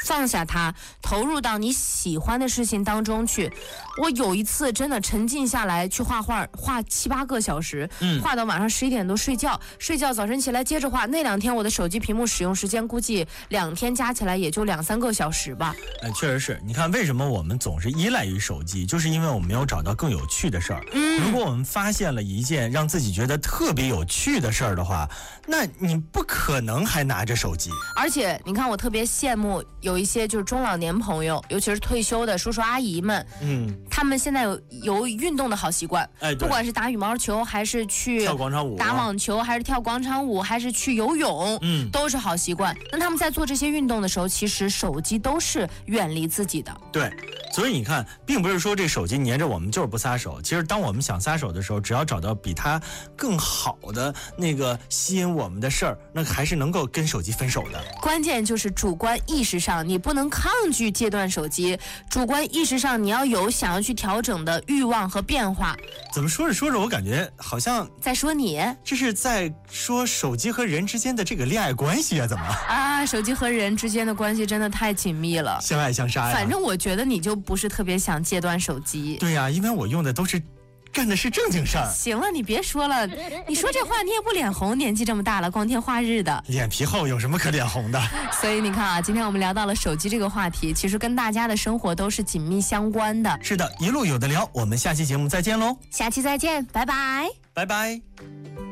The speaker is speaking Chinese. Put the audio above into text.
放下它，投入到你喜欢的事情当中去。我有一次真的沉浸下来去画画，画7、8个小时，画到晚上11点多睡觉，早晨起来接着画。那2天我的手机屏幕使用时间估计2天加起来也就2、3个小时吧。 确实是。你看为什么我们总是依赖于手机，就是因为我们没有找到更有趣的事儿。如果我们发现了一件让自己觉得特别有趣的事儿的话，那你不可能还拿着手机。 而且你看，我特别羡慕有一些就是中老年朋友，尤其是退休的叔叔阿姨们，他们现在有运动的好习惯，不管是打羽毛球，还是去跳广场舞， 打网球，还是跳广场舞，还是去游泳，都是好习惯。那他们在做这些运动的时候，其实手机都是远离自己的。 对，所以你看，并不是说这手机黏着我们就是不撒手。其实当我们想撒手的时候，只要找到比它更好的那个吸引我们的事儿，那还是能够跟手机分手的。 关键就是主观意识上，你不能抗拒戒断手机，主观意识上你要有想要去调整的欲望和变化。 怎么说着说着，我感觉好像在说你， 这是在说手机和人之间的这个恋爱关系啊？怎么啊？手机和人之间的关系真的太紧密了， 相爱相杀呀。 反正我觉得你就不是特别想戒断手机。 对呀，因为我用的都是干的是正经事儿。 行了，你别说了，你说这话你也不脸红，年纪这么大了，光天化日的， 脸皮厚有什么可脸红的？ 所以你看啊，今天我们聊到了手机这个话题，其实跟大家的生活都是紧密相关的。 是的，一路有的聊，我们下期节目再见喽！ 下期再见，拜拜， 拜拜。